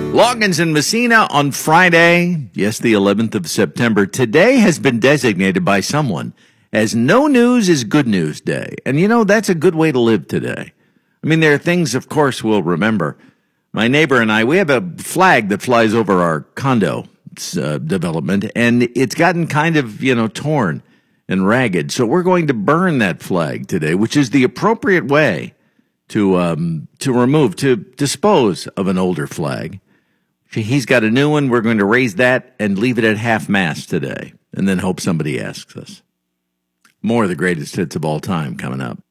Loggins and Messina on Friday, yes, the 11th of September. Today has been designated by someone as No News is Good News Day. And, you know, that's a good way to live today. I mean, there are things, of course, we'll remember. My neighbor and I, we have a flag that flies over our condo development, and it's gotten kind of, torn and ragged. So we're going to burn that flag today, which is the appropriate way to dispose of an older flag. He's got a new one. We're going to raise that and leave it at half-mast today, and then hope somebody asks us. More of the greatest hits of all time coming up.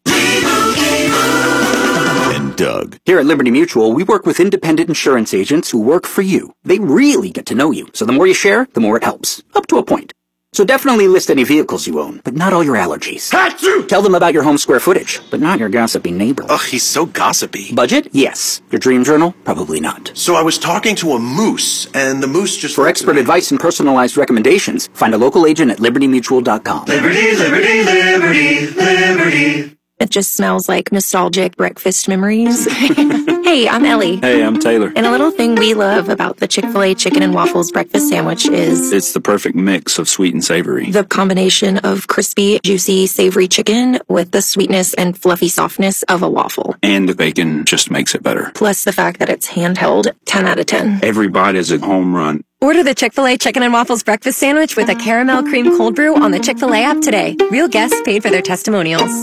And Doug. Here at Liberty Mutual, we work with independent insurance agents who work for you. They really get to know you, so the more you share, the more it helps, up to a point. So definitely list any vehicles you own, but not all your allergies. Achoo! Tell them about your home square footage, but not your gossipy neighbor. Ugh, he's so gossipy. Budget? Yes. Your dream journal? Probably not. So I was talking to a moose, and the moose just... For expert advice and personalized recommendations, find a local agent at libertymutual.com. Liberty, liberty, liberty, liberty. It just smells like nostalgic breakfast memories. Hey, I'm Ellie. Hey, I'm Taylor. And a little thing we love about the Chick-fil-A chicken and waffles breakfast sandwich is... It's the perfect mix of sweet and savory. The combination of crispy, juicy, savory chicken with the sweetness and fluffy softness of a waffle. And the bacon just makes it better. Plus the fact that it's handheld, 10 out of 10. Every bite is a home run. Order the Chick-fil-A Chicken and Waffles Breakfast Sandwich with a caramel cream cold brew on the Chick-fil-A app today. Real guests paid for their testimonials.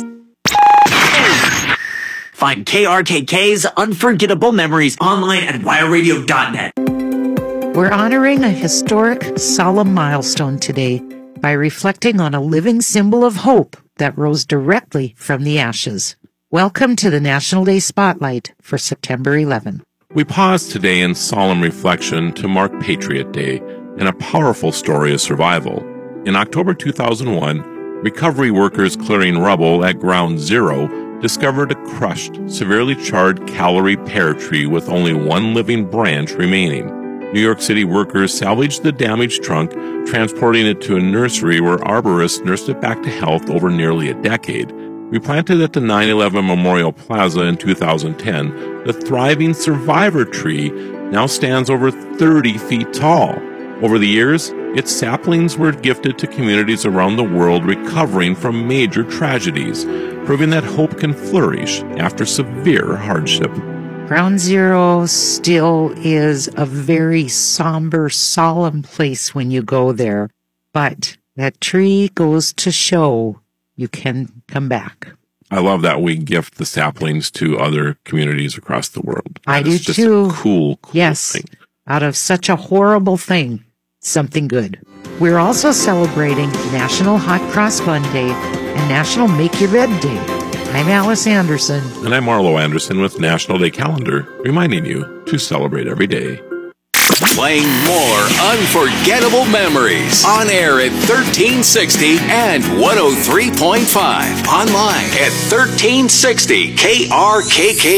Find KRKK's Unforgettable Memories online at wireradio.net. We're honoring a historic, solemn milestone today by reflecting on a living symbol of hope that rose directly from the ashes. Welcome to the National Day Spotlight for September 11. We pause today in solemn reflection to mark Patriot Day and a powerful story of survival. In October 2001, recovery workers clearing rubble at Ground Zero discovered a crushed, severely charred Callery pear tree with only one living branch remaining. New York City workers salvaged the damaged trunk, transporting it to a nursery where arborists nursed it back to health over nearly a decade. Replanted at the 9/11 Memorial Plaza in 2010, the thriving survivor tree now stands over 30 feet tall. Over the years, its saplings were gifted to communities around the world recovering from major tragedies, proving that hope can flourish after severe hardship. Ground Zero still is a very somber, solemn place when you go there, but that tree goes to show you can come back. I love that we gift the saplings to other communities across the world. I do just too. A cool yes, thing. Out of such a horrible thing, something good. We're also celebrating National Hot Cross Bun Day and National Make Your Bed Day. I'm Alice Anderson. And I'm Marlo Anderson with National Day Calendar, reminding you to celebrate every day. Playing more unforgettable memories on air at 1360 and 103.5. Online at 1360KRKK.